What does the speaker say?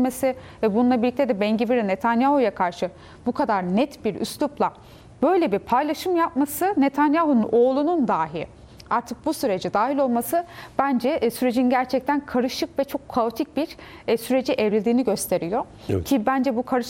gösterilmesi ve bununla birlikte de Ben Gvir'in Netanyahu'ya karşı bu kadar net bir üslupla böyle bir paylaşım yapması, Netanyahu'nun oğlunun dahi artık bu sürece dahil olması bence sürecin gerçekten karışık ve çok kaotik bir sürece evrildiğini gösteriyor. Evet. Ki bence bu karışık